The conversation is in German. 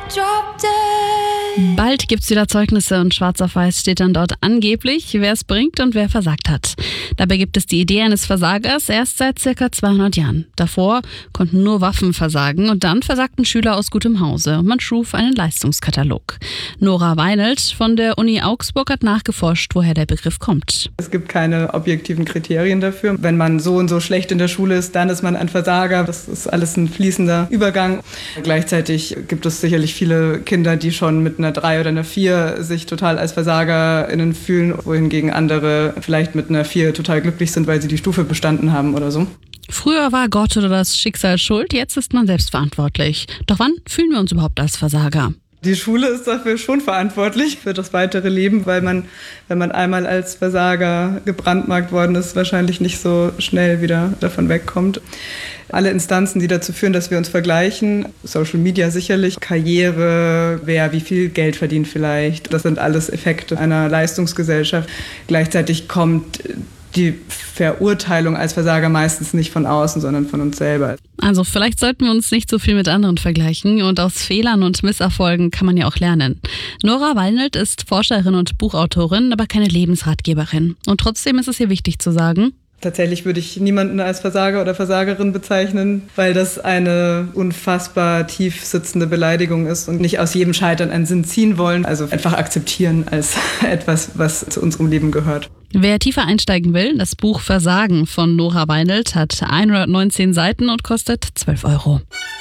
Bald gibt's wieder Zeugnisse und schwarz auf weiß steht dann dort angeblich, wer es bringt und wer versagt hat. Dabei gibt es die Idee eines Versagers erst seit circa 200 Jahren. Davor konnten nur Waffen versagen und dann versagten Schüler aus gutem Hause und man schuf einen Leistungskatalog. Nora Weinelt von der Uni Augsburg hat nachgeforscht, woher der Begriff kommt. Es gibt keine objektiven Kriterien dafür. Wenn man so und so schlecht in der Schule ist, dann ist man ein Versager. Das ist alles ein fließender Übergang. Gleichzeitig gibt es sicherlich viele Kinder, die schon mit einer 3 oder einer 4 sich total als VersagerInnen fühlen, wohingegen andere vielleicht mit einer 4 total glücklich sind, weil sie die Stufe bestanden haben oder so. Früher war Gott oder das Schicksal schuld, jetzt ist man selbst verantwortlich. Doch wann fühlen wir uns überhaupt als Versager? Die Schule ist dafür schon verantwortlich für das weitere Leben, weil man, wenn man einmal als Versager gebrandmarkt worden ist, wahrscheinlich nicht so schnell wieder davon wegkommt. Alle Instanzen, die dazu führen, dass wir uns vergleichen, Social Media sicherlich, Karriere, wer wie viel Geld verdient vielleicht, das sind alles Effekte einer Leistungsgesellschaft. Gleichzeitig kommt die Verurteilung als Versager meistens nicht von außen, sondern von uns selber. Also vielleicht sollten wir uns nicht so viel mit anderen vergleichen und aus Fehlern und Misserfolgen kann man ja auch lernen. Nora Weinelt ist Forscherin und Buchautorin, aber keine Lebensratgeberin. Und trotzdem ist es ihr wichtig zu sagen: Tatsächlich würde ich niemanden als Versager oder Versagerin bezeichnen, weil das eine unfassbar tief sitzende Beleidigung ist und nicht aus jedem Scheitern einen Sinn ziehen wollen. Also einfach akzeptieren als etwas, was zu unserem Leben gehört. Wer tiefer einsteigen will, das Buch Versagen von Nora Weinelt hat 119 Seiten und kostet 12 €.